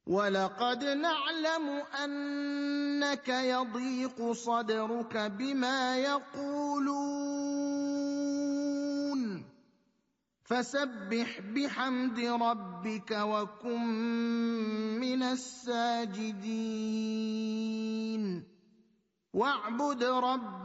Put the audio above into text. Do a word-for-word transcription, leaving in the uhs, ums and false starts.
وَلَقَدْ نَعْلَمُ أَنَّكَ يَضِيقُ صَدْرُكَ بِمَا يَقُولُونَ فَسَبِّحْ بِحَمْدِ رَبِّكَ وَكُن مِّنَ السَّاجِدِينَ وَاعْبُدْ رَبَّكَ